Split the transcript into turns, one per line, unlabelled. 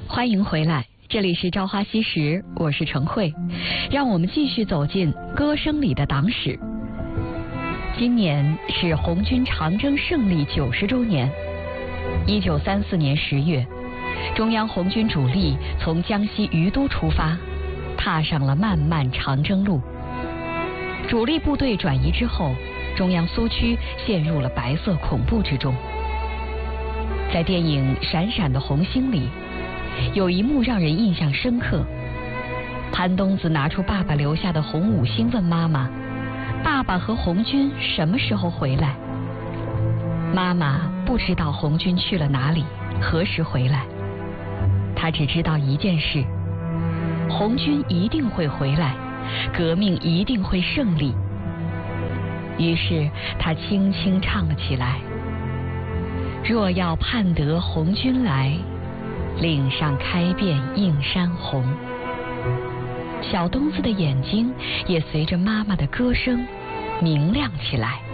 欢迎回来，这里是《朝花夕拾》，我是程慧，让我们继续走进歌声里的党史。今年是红军长征胜利90周年。1934年10月，中央红军主力从江西于都出发，踏上了漫漫长征路。主力部队转移之后，中央苏区陷入了白色恐怖之中。在电影《闪闪的红星》里，有一幕让人印象深刻。潘冬子拿出爸爸留下的红五星，问妈妈：“爸爸和红军什么时候回来？”妈妈不知道红军去了哪里，何时回来。她只知道一件事：红军一定会回来，革命一定会胜利。于是她轻轻唱了起来：“若要盼得红军来，岭上开遍映山红。”小冬子的眼睛也随着妈妈的歌声明亮起来。